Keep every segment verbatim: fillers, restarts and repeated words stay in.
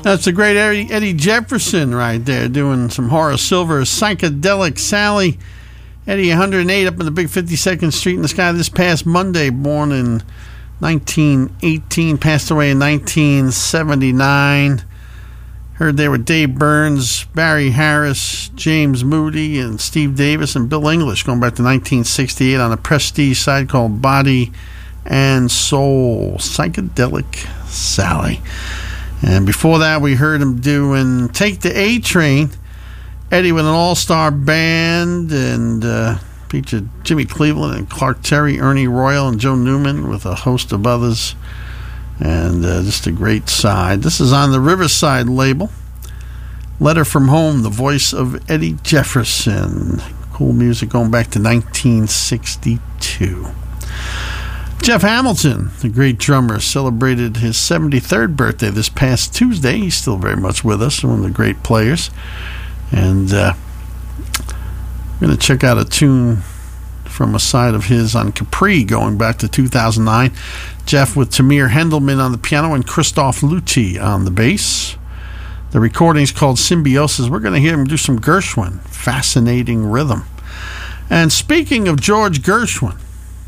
That's the great Eddie, Eddie Jefferson right there doing some Horace Silver, Psychedelic Sally. Eddie, one hundred eight up in the big fifty-second Street in the Sky this past Monday, born in nineteen eighteen, passed away in nineteen seventy-nine. Heard there with Dave Burns, Barry Harris, James Moody, and Steve Davis, and Bill English, going back to nineteen sixty-eight on a prestige side called Body and Soul, Psychedelic Sally. And before that, we heard him doing Take the A Train. Eddie with an all-star band, and uh, featured Jimmy Cleveland and Clark Terry, Ernie Royal, and Joe Newman with a host of others. And uh, just a great side. This is on the Riverside label. Letter from Home, the voice of Eddie Jefferson. Cool music going back to nineteen sixty-two. Jeff Hamilton, the great drummer, celebrated his seventy-third birthday this past Tuesday. He's still very much with us, one of the great players. And uh, I'm going to check out a tune from a side of his on Capri going back to two thousand nine. Jeff with Tamir Hendelman on the piano and Christoph Lucci on the bass. The recording's called Symbiosis. We're going to hear him do some Gershwin, Fascinating Rhythm. And speaking of George Gershwin,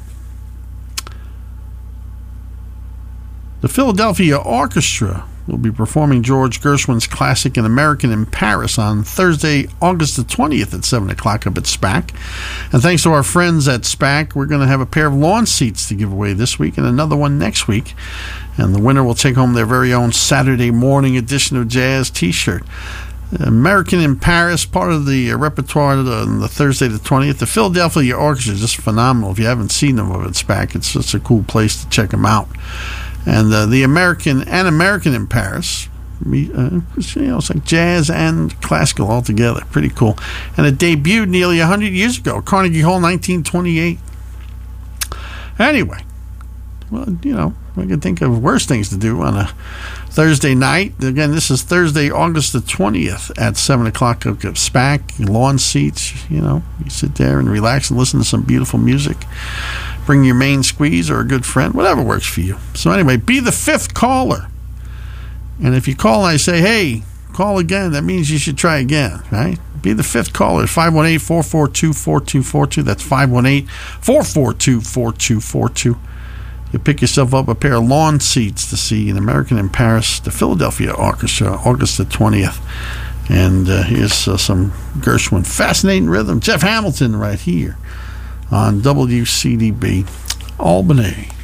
the Philadelphia Orchestra will be performing George Gershwin's classic An American in Paris on Thursday, August the twentieth at seven o'clock up at SPAC. And thanks to our friends at SPAC, we're going to have a pair of lawn seats to give away this week and another one next week. And the winner will take home their very own Saturday morning edition of Jazz t-shirt. American in Paris, part of the repertoire on the Thursday the twentieth. The Philadelphia Orchestra is just phenomenal. If you haven't seen them over at SPAC, it's just a cool place to check them out. And uh, the American and American in Paris, uh, you know, it's like jazz and classical all together. Pretty cool. And it debuted nearly one hundred years ago, Carnegie Hall, nineteen twenty-eight. Anyway, well, you know, we can think of worse things to do on a Thursday night. Again, this is Thursday, August the twentieth at seven o'clock at SPAC, lawn seats. You know, you sit there and relax and listen to some beautiful music. Bring your main squeeze or a good friend, whatever works for you. So anyway, be the fifth caller. And if you call and I say, hey, call again, that means you should try again, right? Be the fifth caller, five one eight, four four two, four two four two. That's five one eight, four four two, four two four two. You pick yourself up a pair of lawn seats to see An American in Paris, the Philadelphia Orchestra, August the twentieth. And uh, here's uh, some Gershwin, Fascinating Rhythm. Jeff Hamilton right here on W C D B Albany.